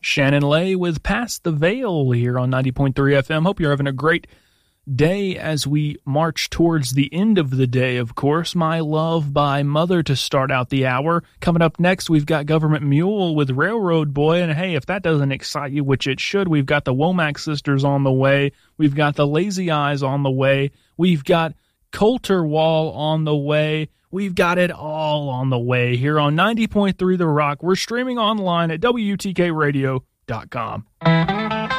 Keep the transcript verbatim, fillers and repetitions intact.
Shannon Lay with Past the Veil here on ninety point three F M. Hope you're having a great day as we march towards the end of the day, of course. My Love by Mother to start out the hour. Coming up next, we've got Government Mule with Railroad Boy. And hey, if that doesn't excite you, which it should, we've got the Womack Sisters on the way. We've got the Lazy Eyes on the way. We've got Coulter Wall on the way. We've got it all on the way here on ninety point three The Rock. We're streaming online at W T K radio dot com.